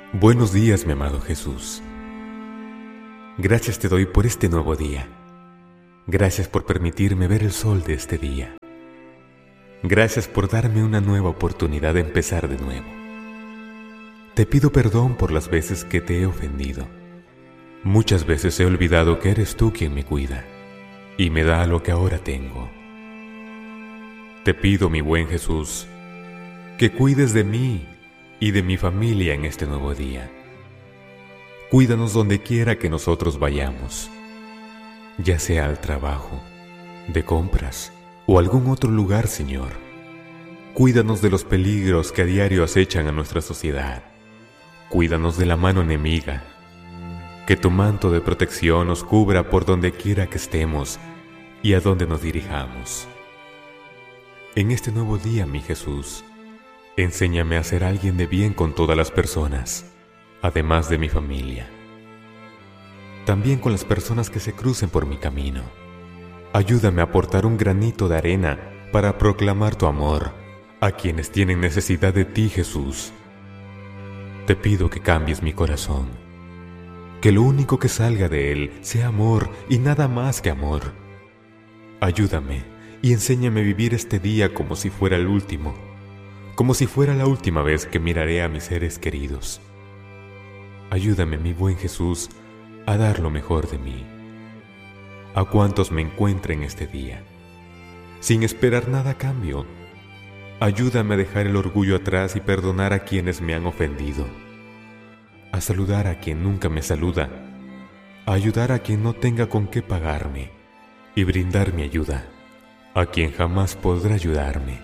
Buenos días, mi amado Jesús. Gracias te doy por este nuevo día. Gracias por permitirme ver el sol de este día. Gracias por darme una nueva oportunidad de empezar de nuevo. Te pido perdón por las veces que te he ofendido. Muchas veces he olvidado que eres tú quien me cuida y me da lo que ahora tengo. Te pido, mi buen Jesús, que cuides de mí y de mi familia en este nuevo día. Cuídanos donde quiera que nosotros vayamos, ya sea al trabajo, de compras o algún otro lugar, Señor. Cuídanos de los peligros que a diario acechan a nuestra sociedad. Cuídanos de la mano enemiga. Que tu manto de protección nos cubra por donde quiera que estemos y a donde nos dirijamos. En este nuevo día, mi Jesús, enséñame a ser alguien de bien con todas las personas, además de mi familia. También con las personas que se crucen por mi camino. Ayúdame a aportar un granito de arena para proclamar tu amor a quienes tienen necesidad de ti, Jesús. Te pido que cambies mi corazón, que lo único que salga de él sea amor y nada más que amor. Ayúdame y enséñame a vivir este día como si fuera el último, como si fuera la última vez que miraré a mis seres queridos. Ayúdame, mi buen Jesús, a dar lo mejor de mí, a cuantos me encuentren este día, sin esperar nada a cambio. Ayúdame a dejar el orgullo atrás y perdonar a quienes me han ofendido, a saludar a quien nunca me saluda, a ayudar a quien no tenga con qué pagarme y brindar mi ayuda a quien jamás podrá ayudarme.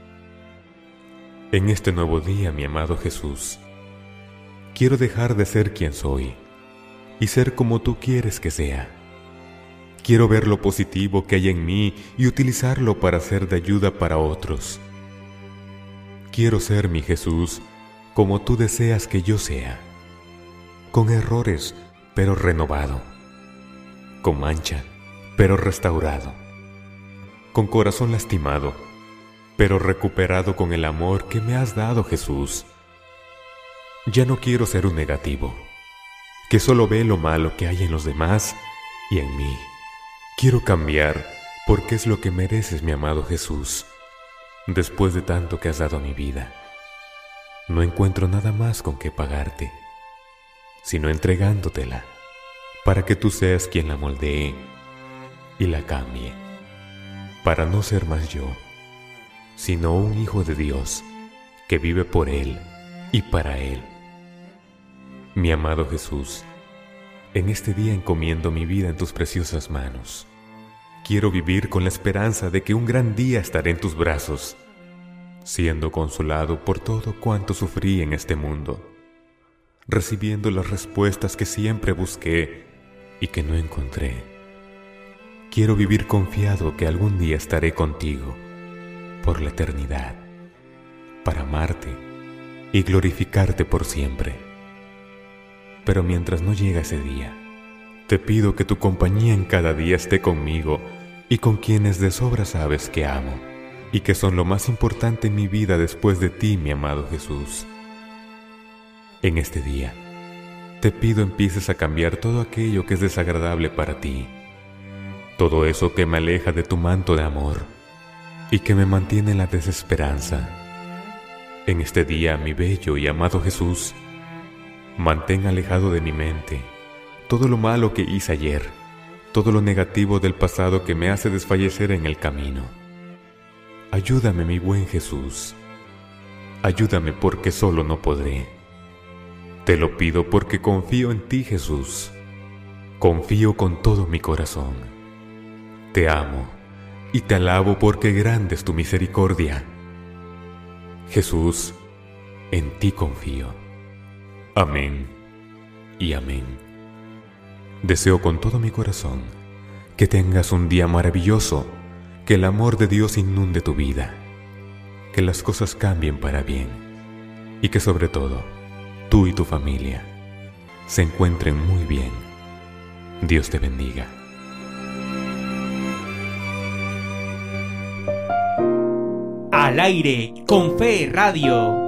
En este nuevo día, mi amado Jesús, quiero dejar de ser quien soy y ser como tú quieres que sea. Quiero ver lo positivo que hay en mí y utilizarlo para ser de ayuda para otros. Quiero ser, mi Jesús, como tú deseas que yo sea, con errores, pero renovado, con mancha, pero restaurado, con corazón lastimado, pero recuperado con el amor que me has dado, Jesús. Ya no quiero ser un negativo, que solo ve lo malo que hay en los demás y en mí. Quiero cambiar, porque es lo que mereces, mi amado Jesús. Después de tanto que has dado a mi vida, no encuentro nada más con que pagarte, sino entregándotela, para que tú seas quien la moldee y la cambie, para no ser más yo, sino un hijo de Dios que vive por Él y para Él. Mi amado Jesús, en este día encomiendo mi vida en tus preciosas manos. Quiero vivir con la esperanza de que un gran día estaré en tus brazos, siendo consolado por todo cuanto sufrí en este mundo, recibiendo las respuestas que siempre busqué y que no encontré. Quiero vivir confiado que algún día estaré contigo por la eternidad, para amarte y glorificarte por siempre. Pero mientras no llega ese día, te pido que tu compañía en cada día esté conmigo y con quienes de sobra sabes que amo y que son lo más importante en mi vida después de ti, mi amado Jesús. En este día, te pido empieces a cambiar todo aquello que es desagradable para ti, todo eso que me aleja de tu manto de amor y que me mantiene en la desesperanza. En este día, mi bello y amado Jesús, mantén alejado de mi mente todo lo malo que hice ayer, todo lo negativo del pasado que me hace desfallecer en el camino. Ayúdame, mi buen Jesús. Ayúdame porque solo no podré. Te lo pido porque confío en ti, Jesús. Confío con todo mi corazón. Te amo y te alabo porque grande es tu misericordia. Jesús, en ti confío. Amén y amén. Deseo con todo mi corazón que tengas un día maravilloso, que el amor de Dios inunde tu vida, que las cosas cambien para bien y que sobre todo tú y tu familia se encuentren muy bien. Dios te bendiga. Al aire con Fe Radio.